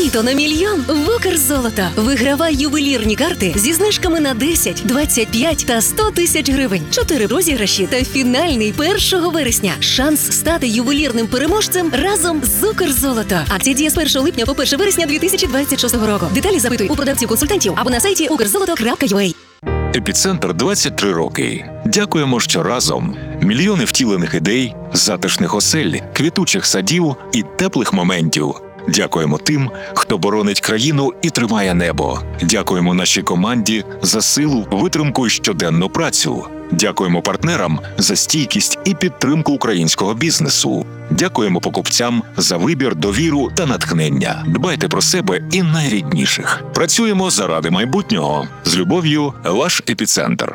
Літо на мільйон в Укрзолото. Вигравай ювелірні карти зі знижками на 10, 25 та 100 тисяч гривень. 4 розіграші та фінальний 1 вересня. Шанс стати ювелірним переможцем разом з Укрзолото. Акція діє з 1 липня по 1 вересня 2026 року. Деталі запитуй у продавців-консультантів або на сайті ukrzoloto.ua. Епіцентр 23 роки. Дякуємо, що разом. Мільйони втілених ідей, затишних осель, квітучих садів і теплих моментів. Дякуємо тим, хто боронить країну і тримає небо. Дякуємо нашій команді за силу, витримку і щоденну працю. Дякуємо партнерам за стійкість і підтримку українського бізнесу. Дякуємо покупцям за вибір, довіру та натхнення. Дбайте про себе і найрідніших. Працюємо заради майбутнього. З любов'ю, ваш Епіцентр.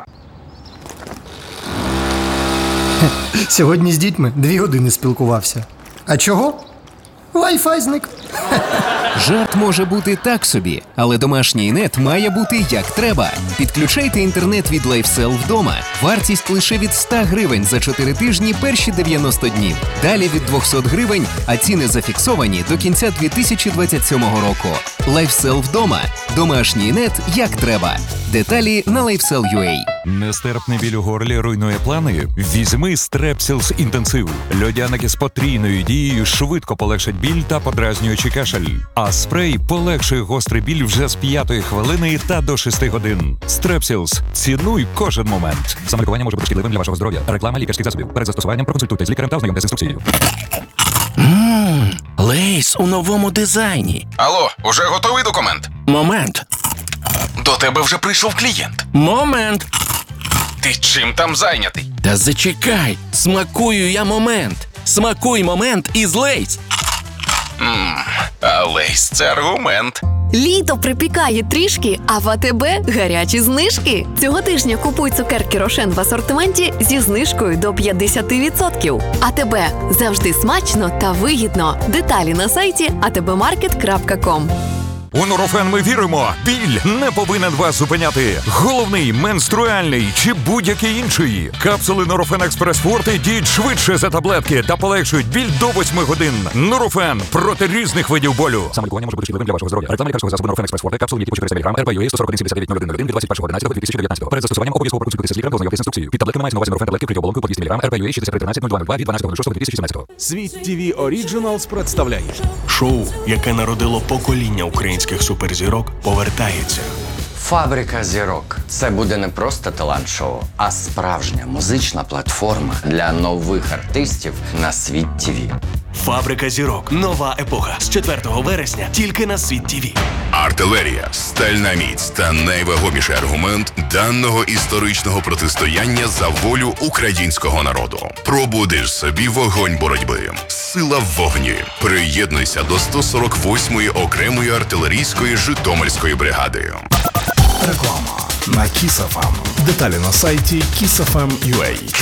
Сьогодні з дітьми 2 години спілкувався. А чого? Wi-Fi зник. Жарт може бути так собі, але домашній нет має бути як треба. Підключайте інтернет від LifeSell вдома. Вартість лише від 100 гривень за 4 тижні перші 90 днів. Далі від 200 гривень, а ціни зафіксовані до кінця 2027 року. LifeSell вдома. Домашній нет як треба. Деталі на LifeSell.ua. Нестерпний біль у горлі руйнує плани? Візьми Strepsils інтенсив. Льодяники з потрійною дією швидко полегшать біль та подразнюючий кашель. А спрей полегшує гострий біль вже з 5-ї хвилини та до 6 годин. Strepsils. Цінуй кожен момент. Самолікування може бути шкідливим для вашого здоров'я. Реклама лікарських засобів. Перед застосуванням проконсультуйтесь з лікарем та ознайомтесь з інструкцією. Лейс у новому дизайні. Алло, уже готовий документ? Момент. До тебе вже прийшов клієнт. Момент. Ти чим там зайнятий? Та зачекай. Смакую я момент. Смакуй момент із Лейс. А Лейс – це аргумент. Літо припікає трішки, а в АТБ гарячі знижки. Цього тижня купуй цукерки Рошен в асортименті зі знижкою до 50%. АТБ – завжди смачно та вигідно. Деталі на сайті atbmarket.com. У Нурофен ми віримо. Біль не повинен вас зупиняти. Головний, менструальний чи будь-який інший. Капсули Нурофен Експрес Форте діють швидше за таблетки та полегшують біль до 8 годин. Нурофен проти різних видів болю. Самолікування може бути шкідливим для вашого здоров'я. Реклама лікарського засобу Нурофен Експрес Форте. Капсули, які по 400 мг, РП-ЮА 141-79-01-01 від 21.11.2019. Перед застосуванням обов'язково проконсультуйтеся з лікарем, ознайомтесь з інструкцією. Під таблетками мається на увазі Нурофен таблетки при оболонку по 200 мг, РП-ЮА 6313-0202 від 12.06.2017. Світ ТВ Оріджиналс представляє шоу, яке народило покоління українських суперзірок, повертається. Фабрика зірок – це буде не просто талант-шоу, а справжня музична платформа для нових артистів на Світ ТВ. Фабрика зірок. Нова епоха. З 4 вересня тільки на Світ ТВ. Артилерія, стальна міць та найвагоміший аргумент даного історичного протистояння за волю українського народу. Пробудиш собі вогонь боротьби. Сила в вогні. Приєднуйся до 148-ї окремої артилерійської Житомирської бригади. Реклама на Kiss FM. Деталі на сайті kissfm.ua.